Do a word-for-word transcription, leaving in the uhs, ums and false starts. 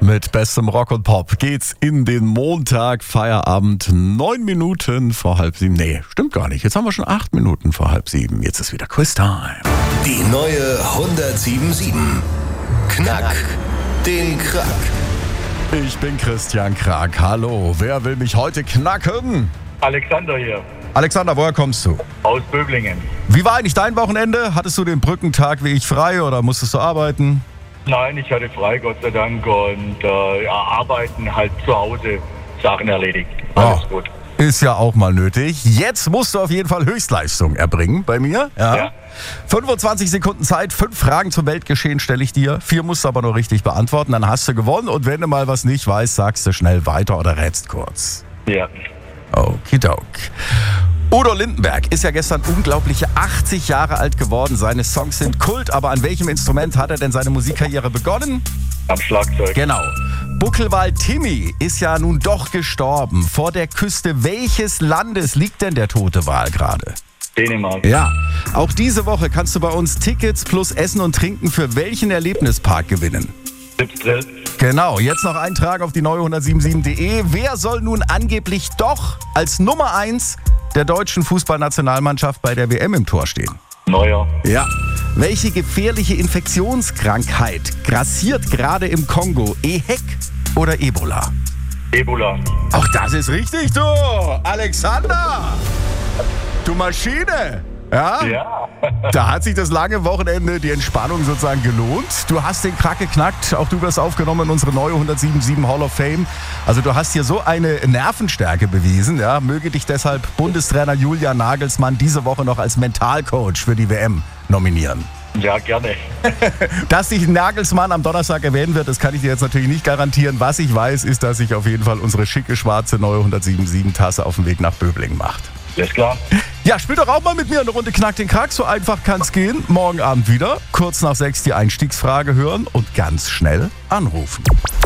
Mit bestem Rock und Pop geht's in den Montag, Feierabend, neun Minuten vor halb sieben. Nee, stimmt gar nicht. Jetzt haben wir schon acht Minuten vor halb sieben. Jetzt ist wieder Quiz-Time. Die neue hundertsiebenundsiebzig. Knack den Krack. Ich bin Christian Krack. Hallo, wer will mich heute knacken? Alexander hier, Alexander, woher kommst du? aus Böblingen. Wie war eigentlich dein Wochenende? Hattest du den Brückentag wie ich frei oder musstest du arbeiten? Nein, ich hatte frei, Gott sei Dank, und äh, ja, arbeiten halt zu Hause, Sachen erledigt. Alles Oh. gut. Ist ja auch mal nötig. Jetzt musst du auf jeden Fall Höchstleistung erbringen bei mir. Ja. Ja. fünfundzwanzig Sekunden Zeit, fünf Fragen zum Weltgeschehen stelle ich dir. Vier musst du aber nur richtig beantworten, dann hast du gewonnen. Und wenn du mal was nicht weißt, sagst du schnell weiter oder rätst kurz. Ja. Okidok. Udo Lindenberg ist ja gestern unglaubliche achtzig Jahre alt geworden. Seine Songs sind Kult, aber an welchem Instrument hat er denn seine Musikkarriere begonnen? Am Schlagzeug. Genau. Buckelwal Timmy ist ja nun doch gestorben. Vor der Küste welches Landes liegt denn der tote Wal gerade? Dänemark. Ja, auch diese Woche kannst du bei uns Tickets plus Essen und Trinken für welchen Erlebnispark gewinnen? Lipstrill. Genau, jetzt noch Eintrag auf die neue hundertsiebenundsiebzig punkt de. Wer soll nun angeblich doch als Nummer eins der deutschen Fußballnationalmannschaft bei der W M im Tor stehen? Neuer. Ja. Welche gefährliche Infektionskrankheit grassiert gerade im Kongo? EHEC oder Ebola? Ebola. Auch das ist richtig, du! Alexander! Du Maschine! Ja? Ja. Da hat sich das lange Wochenende, die Entspannung sozusagen gelohnt. Du hast den Krack geknackt, auch du wirst aufgenommen in unsere neue hundertsiebenundsiebzig Hall of Fame. Also du hast hier so eine Nervenstärke bewiesen. Ja? Möge dich deshalb Bundestrainer Julian Nagelsmann diese Woche noch als Mentalcoach für die W M nominieren. Ja, gerne. Dass dich Nagelsmann am Donnerstag erwähnen wird, das kann ich dir jetzt natürlich nicht garantieren. Was ich weiß, ist, dass sich auf jeden Fall unsere schicke, schwarze neue hundertsiebenundsiebzig Tasse auf dem Weg nach Böblingen macht. Ist klar. Ja, spiel doch auch mal mit mir eine Runde Knack den Krack. So einfach kann's gehen. Morgen Abend wieder. Kurz nach sechs die Einstiegsfrage hören und ganz schnell anrufen.